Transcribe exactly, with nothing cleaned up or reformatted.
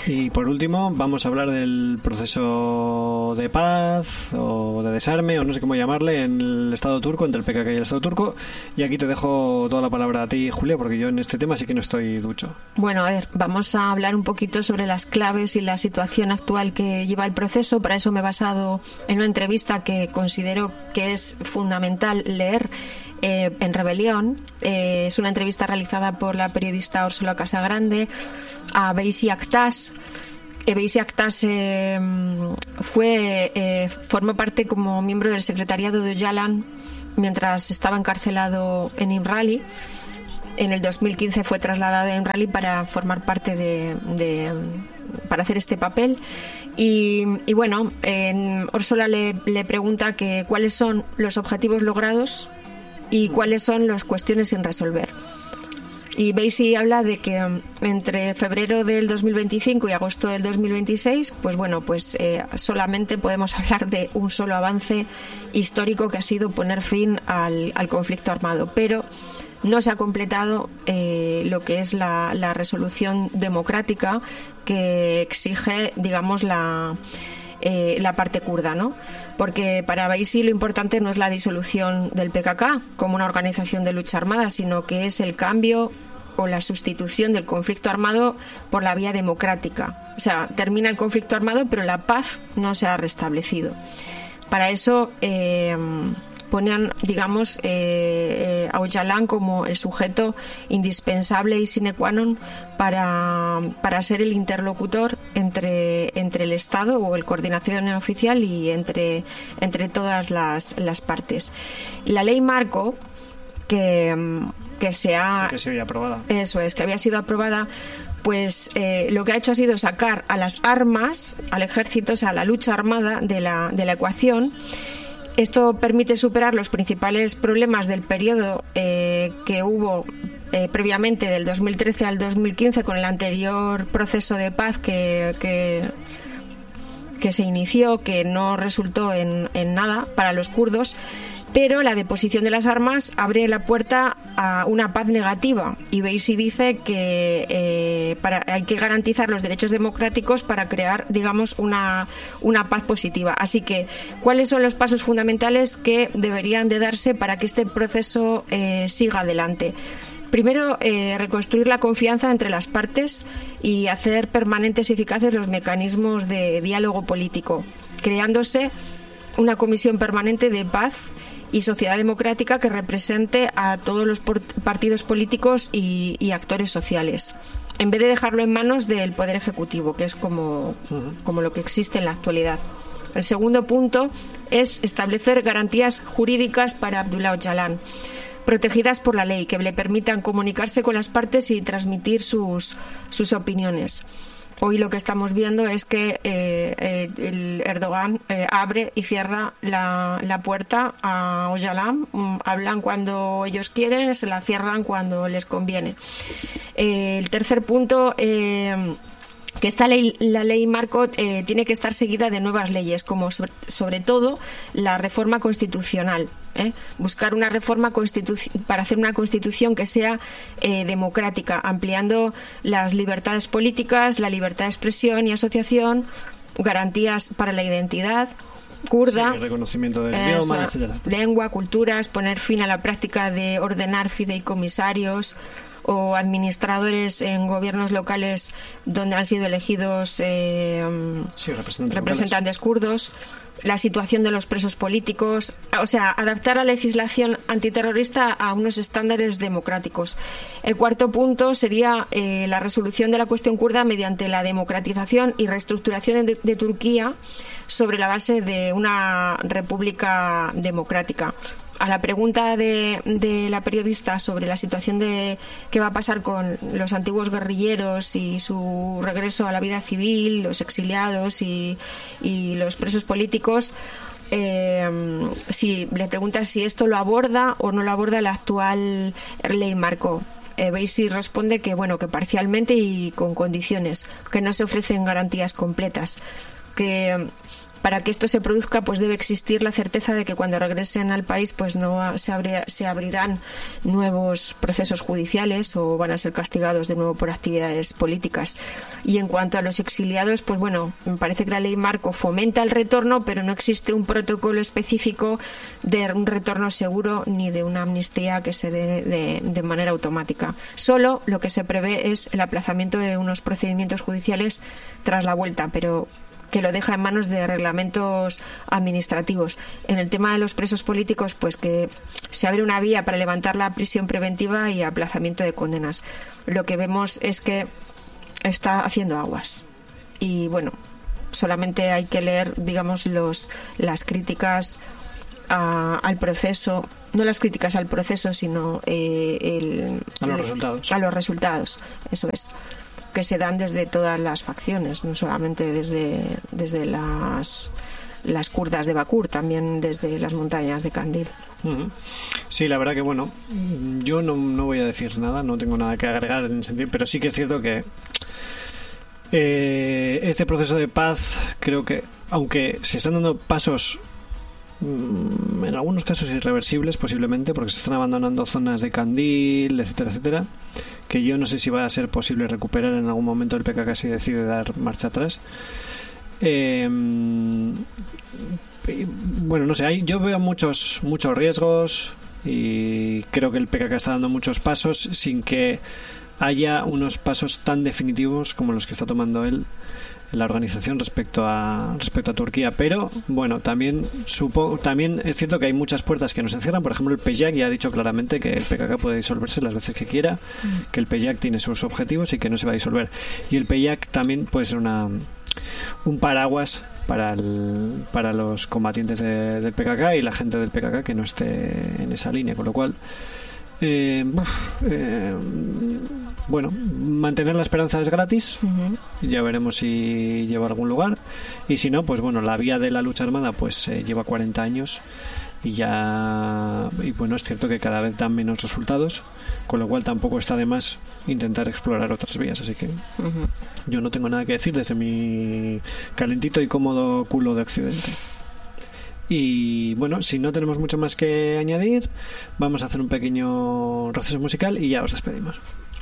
Y por último, vamos a hablar del proceso de paz o de desarme, o no sé cómo llamarle, en el Estado turco, entre el P K K y el Estado turco. Y aquí te dejo toda la palabra a ti, Julia, porque yo en este tema sí que no estoy ducho. Bueno, a ver, vamos a hablar un poquito sobre las claves y la situación actual que lleva el proceso. Para eso me he basado en una entrevista que considero que es fundamental leer eh, en Rebelión. Eh, es una entrevista realizada por la periodista Úrsula Casagrande a Veysi Aktaş. Eh, Veysi Aktaş eh, fue, eh, formó parte como miembro del secretariado de Öcalan mientras estaba encarcelado en İmralı. En el dos mil quince fue trasladado a İmralı para formar parte de, de para hacer este papel. Y, y bueno, eh, Úrsula le, le pregunta que cuáles son los objetivos logrados y cuáles son las cuestiones sin resolver. Y Veysi habla de que entre febrero del dos mil veinticinco y agosto del dos mil veintiséis, pues bueno, pues eh, solamente podemos hablar de un solo avance histórico que ha sido poner fin al, al conflicto armado, pero no se ha completado eh, lo que es la, la resolución democrática que exige, digamos, la... Eh, la parte kurda, ¿no? Porque para Veysi lo importante no es la disolución del P K K como una organización de lucha armada, sino que es el cambio o la sustitución del conflicto armado por la vía democrática. O sea, termina el conflicto armado, pero la paz no se ha restablecido. Para eso eh, ponían, digamos, eh, a Öcalan como el sujeto indispensable y sine qua non para, para ser el interlocutor entre, entre el Estado o el coordinación oficial y entre, entre todas las, las partes. La ley marco que, que se ha... Sí, que se había aprobada. Eso es, que había sido aprobada, pues eh, lo que ha hecho ha sido sacar a las armas, al ejército, o sea, a la lucha armada de la, de la ecuación. Esto permite superar los principales problemas del periodo eh, que hubo eh, previamente del dos mil trece al dos mil quince con el anterior proceso de paz que, que, que se inició, que no resultó en, en nada para los kurdos. Pero la deposición de las armas abre la puerta a una paz negativa y Veysi dice que eh, para, hay que garantizar los derechos democráticos para crear, digamos, una, una paz positiva. Así que, ¿cuáles son los pasos fundamentales que deberían de darse para que este proceso eh, siga adelante? Primero, eh, reconstruir la confianza entre las partes y hacer permanentes y eficaces los mecanismos de diálogo político, creándose una comisión permanente de paz y sociedad democrática que represente a todos los partidos políticos y, y actores sociales, en vez de dejarlo en manos del Poder Ejecutivo, que es como, como lo que existe en la actualidad. El segundo punto es establecer garantías jurídicas para Abdullah Öcalan, protegidas por la ley, que le permitan comunicarse con las partes y transmitir sus, sus opiniones. Hoy lo que estamos viendo es que eh, eh, el Erdogan eh, abre y cierra la, la puerta a Öcalan. Um, hablan cuando ellos quieren, se la cierran cuando les conviene. Eh, el tercer punto, eh, que esta ley, la ley marco, eh, tiene que estar seguida de nuevas leyes, como sobre, sobre todo la reforma constitucional. ¿eh? Buscar una reforma constitu- para hacer una constitución que sea eh, democrática, ampliando las libertades políticas, la libertad de expresión y asociación, garantías para la identidad kurda, sí, reconocimiento del idioma, etcétera. Lengua, culturas, poner fin a la práctica de ordenar fideicomisarios o administradores en gobiernos locales donde han sido elegidos eh, sí, representantes, representantes kurdos, la situación de los presos políticos, o sea, adaptar la legislación antiterrorista a unos estándares democráticos. El cuarto punto sería eh, la resolución de la cuestión kurda mediante la democratización y reestructuración de, de Turquía sobre la base de una república democrática. A la pregunta de, de la periodista sobre la situación de qué va a pasar con los antiguos guerrilleros y su regreso a la vida civil, los exiliados y, y los presos políticos, eh, si le pregunta si esto lo aborda o no lo aborda la actual ley marco. Eh, Veysi responde que bueno, que parcialmente y con condiciones, que no se ofrecen garantías completas, que para que esto se produzca, pues debe existir la certeza de que cuando regresen al país, pues no se, abrirá, se abrirán nuevos procesos judiciales o van a ser castigados de nuevo por actividades políticas. Y en cuanto a los exiliados, pues bueno, me parece que la ley marco fomenta el retorno, pero no existe un protocolo específico de un retorno seguro ni de una amnistía que se dé de, de manera automática. Solo lo que se prevé es el aplazamiento de unos procedimientos judiciales tras la vuelta, pero que lo deja en manos de reglamentos administrativos. En el tema de los presos políticos, pues que se abre una vía para levantar la prisión preventiva y aplazamiento de condenas. Lo que vemos es que está haciendo aguas. Y bueno, solamente hay que leer, digamos, los las críticas a, al proceso, no las críticas al proceso, sino eh, el, a los el, resultados. A los resultados, eso es. Que se dan desde todas las facciones, no solamente desde, desde las, las kurdas de Bakur, también desde las montañas de Kandil. Uh-huh. Sí, la verdad que bueno, yo no, no voy a decir nada, no tengo nada que agregar en ese sentido, pero sí que es cierto que eh, este proceso de paz, creo que aunque se están dando pasos en algunos casos irreversibles posiblemente, porque se están abandonando zonas de Kandil, etcétera, etcétera, que yo no sé si va a ser posible recuperar en algún momento el P K K si decide dar marcha atrás. Eh, bueno, no sé, hay, yo veo muchos muchos riesgos y creo que el P K K está dando muchos pasos sin que haya unos pasos tan definitivos como los que está tomando él en la organización respecto a respecto a Turquía, pero bueno, también supo, también es cierto que hay muchas puertas que no se cierran. Por ejemplo, el P Y A C ya ha dicho claramente que el P K K puede disolverse las veces que quiera, mm. que el P Y A C tiene sus objetivos y que no se va a disolver, y el P Y A C también puede ser una un paraguas para el, para los combatientes de, del P K K y la gente del P K K que no esté en esa línea, con lo cual Eh, eh, bueno, mantener la esperanza es gratis. Uh-huh. Ya veremos si lleva a algún lugar, y si no, pues bueno, la vía de la lucha armada pues eh, lleva cuarenta años y ya, y bueno, es cierto que cada vez dan menos resultados, con lo cual tampoco está de más intentar explorar otras vías, así que uh-huh. yo no tengo nada que decir desde mi calentito y cómodo culo de Occidente. Y bueno, si no tenemos mucho más que añadir, vamos a hacer un pequeño receso musical y ya os despedimos.